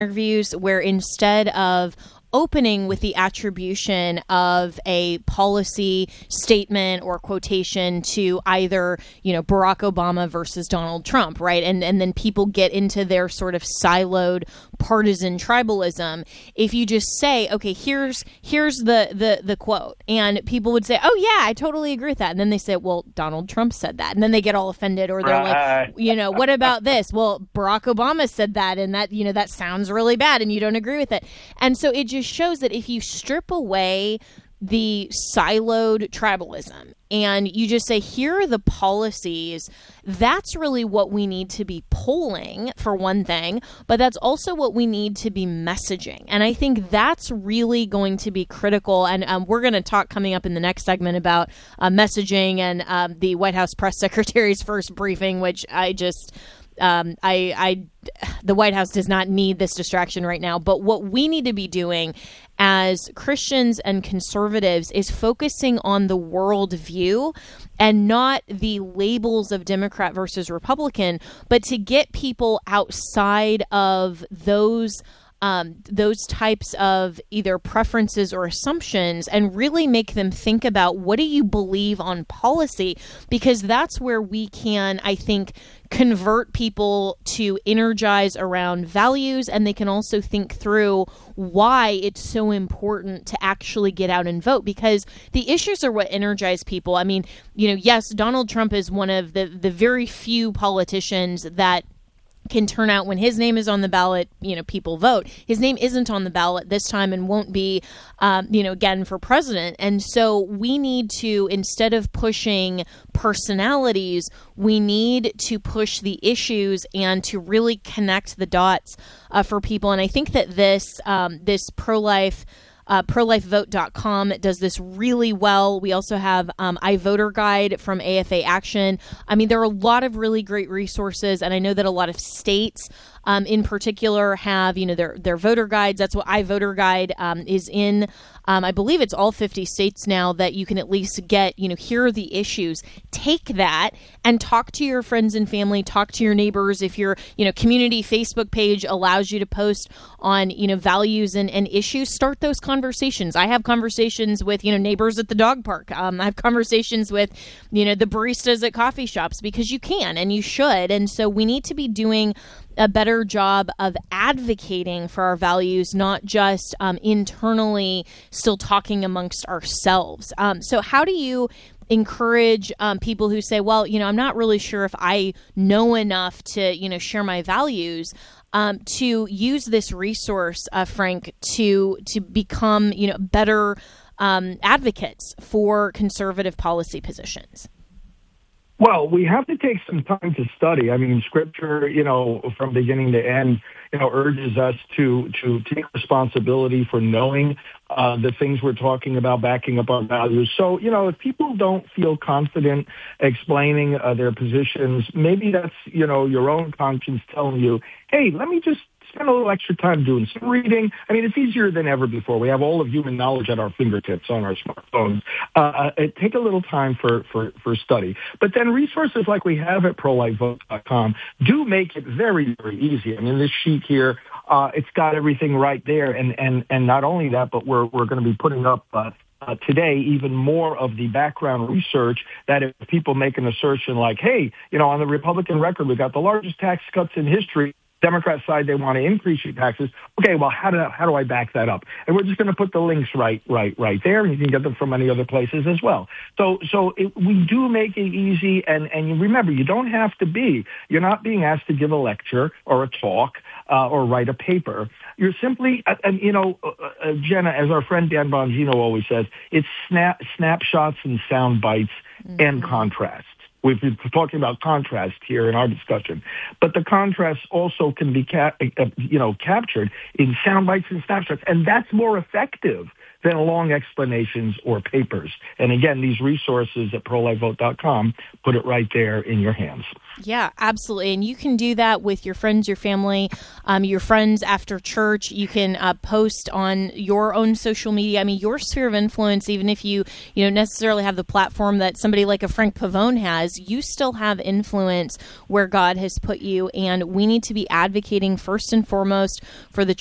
interviews where instead of opening with the attribution of a policy statement or quotation to either, Barack Obama versus Donald Trump, right? And then people get into their sort of siloed partisan tribalism. If you just say, okay, here's the quote, and people would say, oh yeah, I totally agree with that. And then they say, well, Donald Trump said that. And then they get all offended, or they're like, what about this? Well, Barack Obama said that, and that, that sounds really bad, and you don't agree with it. And so it just shows that if you strip away the siloed tribalism and you just say, here are the policies, that's really what we need to be polling, for one thing, but that's also what we need to be messaging. And I think that's really going to be critical. And we're going to talk coming up in the next segment about messaging and the White House press secretary's first briefing, which the White House does not need this distraction right now. But what we need to be doing as Christians and conservatives is focusing on the world view and not the labels of Democrat versus Republican, but to get people outside of those types of either preferences or assumptions and really make them think about, what do you believe on policy? Because that's where we can, I think, convert people to energize around values, and they can also think through why it's so important to actually get out and vote, because the issues are what energize people. I mean, yes, Donald Trump is one of the very few politicians that can turn out when his name is on the ballot, people vote. His name isn't on the ballot this time and won't be, again for president. And so we need to, instead of pushing personalities, we need to push the issues and to really connect the dots for people. And I think that this pro-life ProLifeVote.com does this really well. We also have iVoter Guide from AFA Action. I mean, there are a lot of really great resources, and I know that a lot of states in particular have, their voter guides. That's what iVoter Guide is in. I believe it's all 50 states now that you can at least get, here are the issues. Take that and talk to your friends and family, talk to your neighbors. If your, community Facebook page allows you to post on, values and issues, start those conversations. I have conversations with, neighbors at the dog park. I have conversations with, the baristas at coffee shops, because you can and you should. And so we need to be doing a better job of advocating for our values, not just internally still talking amongst ourselves. So how do you encourage people who say, well, I'm not really sure if I know enough to, share my values, to use this resource, Frank, to become, better advocates for conservative policy positions? Well, we have to take some time to study. I mean, Scripture, from beginning to end, urges us to take responsibility for knowing the things we're talking about, backing up our values. So, if people don't feel confident explaining their positions, maybe that's, your own conscience telling you, hey, let me just spend a little extra time doing some reading. I mean, it's easier than ever before. We have all of human knowledge at our fingertips on our smartphones. Take a little time for study. But then resources like we have at ProLifeVote.com do make it very, very easy. I mean, this sheet here, it's got everything right there. And not only that, but we're going to be putting up today even more of the background research that if people make an assertion like, hey, on the Republican record, we got the largest tax cuts in history. Democrat side, they want to increase your taxes. Okay, well, how do I back that up? And we're just going to put the links right there, and you can get them from many other places as well. So we do make it easy, and you remember, you're not being asked to give a lecture or a talk or write a paper. You're simply, Jenna, as our friend Dan Bongino always says, it's snapshots and sound bites and contrasts. We've been talking about contrast here in our discussion, but the contrast also can be captured in sound bites and snapshots, and that's more effective than long explanations or papers. And again, these resources at prolifevote.com put it right there in your hands. Yeah, absolutely. And you can do that with your friends, your family, your friends after church. You can post on your own social media. I mean, your sphere of influence, even if you don't necessarily have the platform that somebody like a Frank Pavone has, you still have influence where God has put you. And we need to be advocating first and foremost for the